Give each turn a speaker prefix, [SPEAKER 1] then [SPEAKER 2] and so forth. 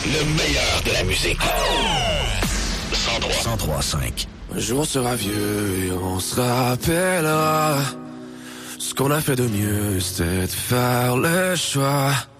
[SPEAKER 1] Le meilleur de la musique. 103.5.
[SPEAKER 2] Un jour on sera vieux et on se rappellera. Ce qu'on a fait de mieux, c'était de faire le choix